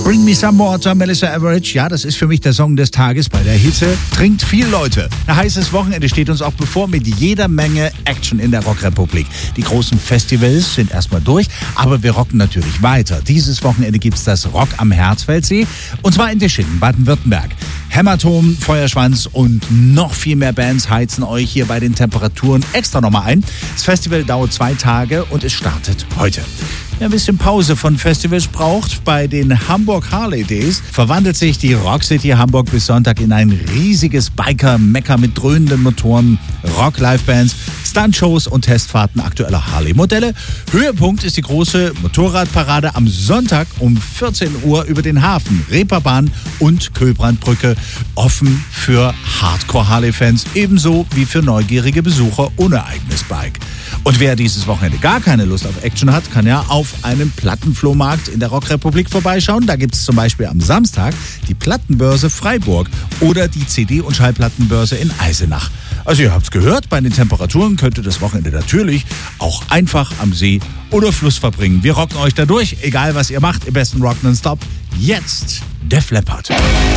Bring Me Some Water, Melissa Etheridge. Ja, das ist für mich der Song des Tages bei der Hitze. Trinkt viel, Leute. Ein heißes Wochenende steht uns auch bevor mit jeder Menge Action in der Rockrepublik. Die großen Festivals sind erstmal durch, aber wir rocken natürlich weiter. Dieses Wochenende gibt's das Rock am Herzfeldsee und zwar in Deschingen, Baden-Württemberg. Hämatom, Feuerschwanz und noch viel mehr Bands heizen euch hier bei den Temperaturen extra nochmal ein. Das Festival dauert 2 Tage und es startet heute. Wer ein bisschen Pause von Festivals braucht, bei den Hamburg Harley Days verwandelt sich die Rock City Hamburg bis Sonntag in ein riesiges Biker-Mecker mit dröhnenden Motoren, Rock-Live-Bands, Stuntshows und Testfahrten aktueller Harley-Modelle. Höhepunkt ist die große Motorradparade am Sonntag um 14 Uhr über den Hafen, Reeperbahn und Köhlbrandbrücke, offen für Hardcore-Harley-Fans, ebenso wie für neugierige Besucher ohne eigenes Bike. Und wer dieses Wochenende gar keine Lust auf Action hat, kann ja auf einem Plattenflohmarkt in der Rockrepublik vorbeischauen. Da gibt es zum Beispiel am Samstag die Plattenbörse Freiburg oder die CD- und Schallplattenbörse in Eisenach. Also ihr habt's gehört, bei den Temperaturen könnt ihr das Wochenende natürlich auch einfach am See oder Fluss verbringen. Wir rocken euch da durch, egal was ihr macht, im besten Rock nonstop. Jetzt Def Leppard.